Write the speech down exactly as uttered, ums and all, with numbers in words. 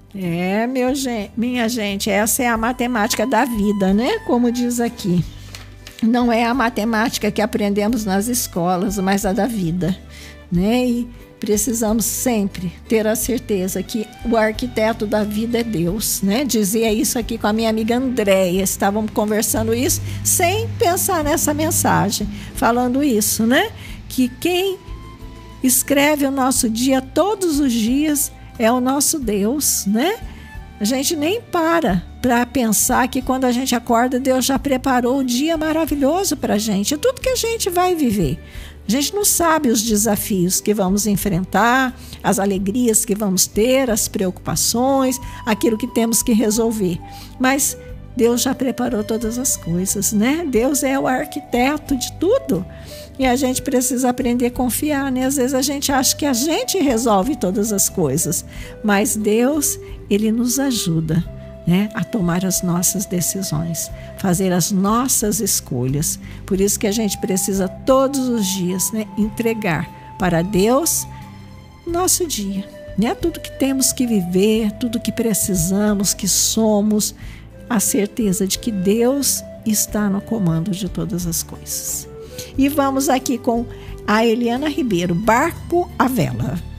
É, meu, minha gente, essa é a matemática da vida, né? Como diz aqui. Não é a matemática que aprendemos nas escolas, mas a da vida, né? E precisamos sempre ter a certeza que o arquiteto da vida é Deus, né? Dizia isso aqui com a minha amiga Andréia, estávamos conversando isso sem pensar nessa mensagem, falando isso, né? Que quem escreve o nosso dia todos os dias é o nosso Deus, né? A gente nem para para pensar que quando a gente acorda, Deus já preparou o dia maravilhoso para a gente. É tudo que a gente vai viver. A gente não sabe os desafios que vamos enfrentar, as alegrias que vamos ter, as preocupações, aquilo que temos que resolver. Mas Deus já preparou todas as coisas, né? Deus é o arquiteto de tudo. E a gente precisa aprender a confiar, né? Às vezes a gente acha que a gente resolve todas as coisas, mas Deus, Ele nos ajuda, né, a tomar as nossas decisões, fazer as nossas escolhas. Por isso que a gente precisa todos os dias, né, entregar para Deus nosso dia, né? Tudo que temos que viver, tudo que precisamos, que somos, a certeza de que Deus está no comando de todas as coisas. E vamos aqui com a Eliana Ribeiro, Barco à Vela.